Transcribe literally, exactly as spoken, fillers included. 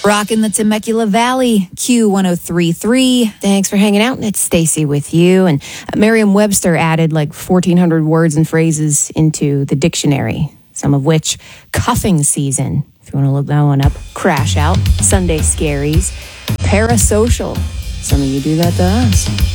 Rockin' the Temecula Valley, Q one oh three point three. Thanks for hanging out. It's Stacy with you. And Merriam-Webster added like fourteen hundred words and phrases into the dictionary, some of which cuffing season, if you want to look that one up, crash out, Sunday scaries, parasocial. Some of you do that to us.